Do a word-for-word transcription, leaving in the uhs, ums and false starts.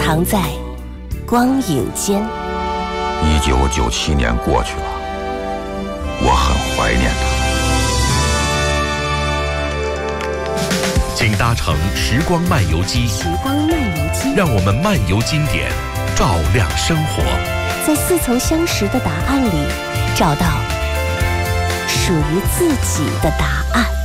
藏在光影间。 一九九七年过去了，我很怀念它。 请搭乘时光漫游机， 时光漫游机， 让我们漫游经典，照亮生活， 在似曾相识的答案里，找到属于自己的答案。